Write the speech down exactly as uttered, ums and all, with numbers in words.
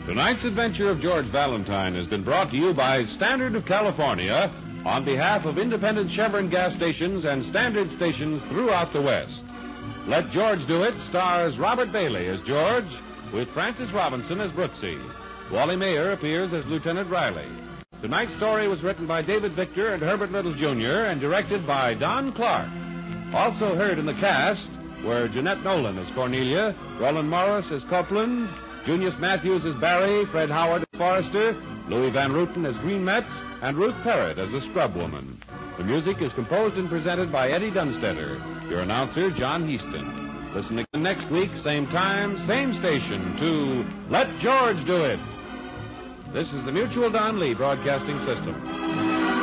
Tonight's adventure of George Valentine has been brought to you by Standard of California on behalf of independent Chevron gas stations and Standard stations throughout the West. Let George Do It stars Robert Bailey as George, with Francis Robinson as Brooksy. Wally Mayer appears as Lieutenant Riley. Tonight's story was written by David Victor and Herbert Little Junior and directed by Don Clark. Also heard in the cast were Jeanette Nolan as Cornelia, Roland Morris as Copeland, Junius Matthews as Barry, Fred Howard as Forrester, Louis Van Ruten as Green Metz, and Ruth Parrott as the Scrub Woman. The music is composed and presented by Eddie Dunstetter. Your announcer, John Heaston. Listen again next week, same time, same station, to Let George Do It. This is the Mutual Don Lee Broadcasting System.